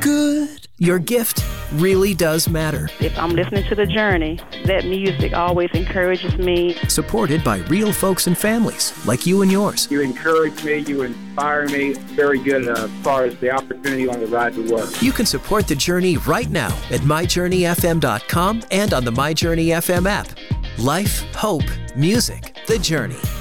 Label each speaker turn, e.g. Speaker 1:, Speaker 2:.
Speaker 1: Good. Your gift really does matter.
Speaker 2: If I'm listening to The Journey, that music always encourages me.
Speaker 1: Supported by real folks and families like you and yours.
Speaker 3: You encourage me, you inspire me. Very good as far as the opportunity on the ride to work.
Speaker 1: You can support The Journey right now at myjourneyfm.com and on the My Journey FM app. Life, hope, music, The Journey.